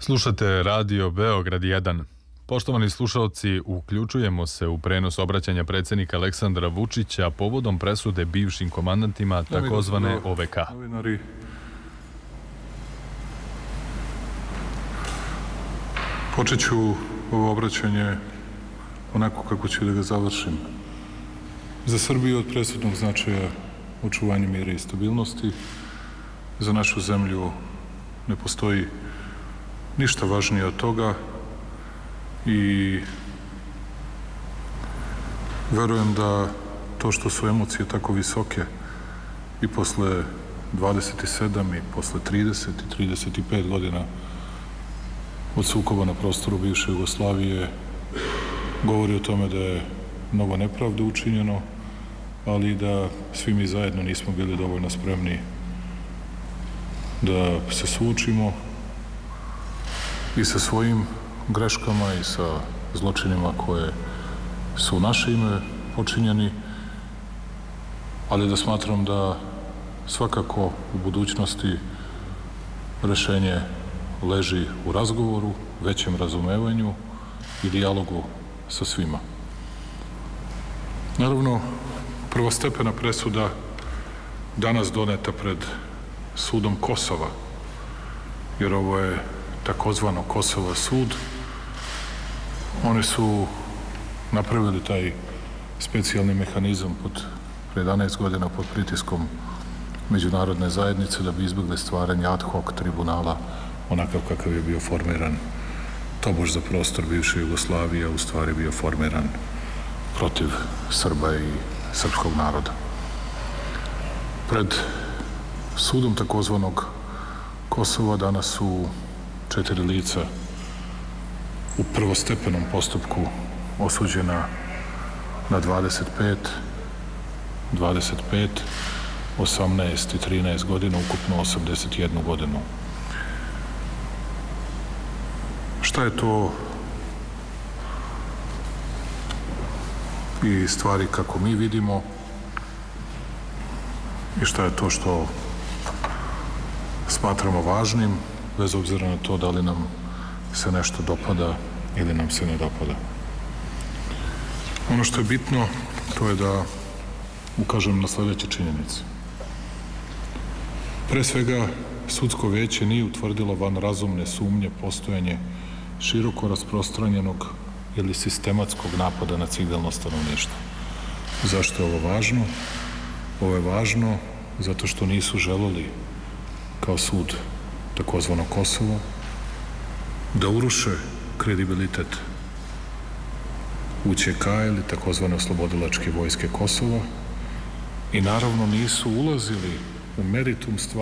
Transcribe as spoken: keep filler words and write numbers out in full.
Slušate Radio Beograd jedan. Poštovani slušalci, uključujemo se u prenos obraćanja predsjednika Aleksandra Vučića povodom presude bivšim komandantima takozvane O V K. Novinari, počet ću ovo obraćanje onako kako ću da ga završim. Za Srbiju od presudnog značaja očuvanje mira i stabilnosti. Za našu zemlju ne postoji ništa važnije od toga i verujem da to što su emocije tako visoke i posle dvadeset sedam i posle trideset i trideset pet godina od sukoba na prostoru bivše Jugoslavije govori o tome da je mnogo nepravde učinjeno, ali da svi mi zajedno nismo bili dovoljno spremni da se suočimo i sa svojim greškama i sa zločinima koje su u naše ime počinjeni, ali da smatram da svakako u budućnosti rešenje leži u razgovoru, većem razumevanju i dijalogu sa svima. Naravno, prvostepena presuda danas doneta pred sudom Kosova, jer ovo je takozvano Kosovo sud. Oni su napravili taj specijalni mehanizam pod jedanaest godina pod pritiskom međunarodne zajednice da bi izbjegli stvaranje ad hoc tribunala onakav kakav je bio formiran tobož za prostor bivše Jugoslavije, a u stvari bio formiran protiv Srba i srpskog naroda. Pred sudom takozvanog Kosova danas su četiri lica u prvostepenom postupku osuđena na dvadeset pet, dvadeset pet, osamnaest i trinaest godina, ukupno osamdeset jednu godinu. Šta je to i stvari kako mi vidimo i šta je to što smatramo važnim, bez obzira na to da li nam se nešto dopada ili nam se ne dopada. Ono što je bitno, to je da ukažem na sledeće činjenice. Pre svega, sudsko veće nije utvrdilo van razumne sumnje postojanje široko rasprostranjenog ili sistematskog napada na civilno stanovništvo. Zašto je ovo važno? Ovo je važno zato što nisu želeli kao sud takozvano Kosovo da uruše kredibilitet U Ć K ili takozvane oslobodilačke vojske Kosova i naravno nisu ulazili u meritum stvari